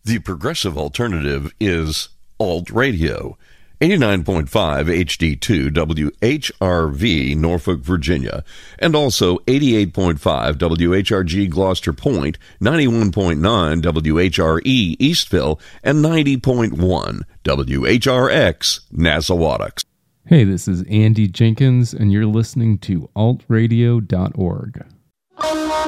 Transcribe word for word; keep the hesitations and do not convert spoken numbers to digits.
The progressive alternative is Alt Radio. eighty-nine point five H D two W H R V, Norfolk, Virginia, and also eighty-eight point five W H R G, Gloucester Point, ninety-one point nine W H R E, Eastville, and ninety point one W H R X, Nassawadox. Hey, this is Andy Jenkins, and you're listening to alt radio dot org.